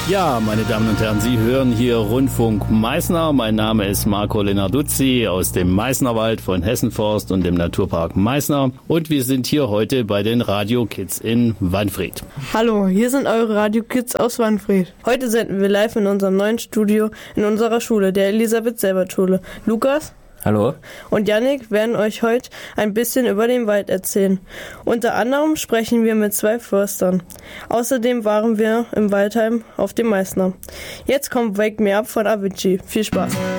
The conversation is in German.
Ja, meine Damen und Herren, Sie hören hier Rundfunk Meißner. Mein Name ist Marco Lenarduzzi aus dem Meißnerwald von Hessenforst und dem Naturpark Meißner. Und wir sind hier heute bei den Radio Kids in Wanfried. Hallo, hier sind eure Radio Kids aus Wanfried. Heute senden wir live in unserem neuen Studio in unserer Schule, der Elisabeth-Selbert-Schule. Lukas? Hallo. Und Yannick werden euch heute ein bisschen über den Wald erzählen. Unter anderem sprechen wir mit 2 Förstern. Außerdem waren wir im Waldheim auf dem Meißner. Jetzt kommt Wake Me Up von Avicii. Viel Spaß.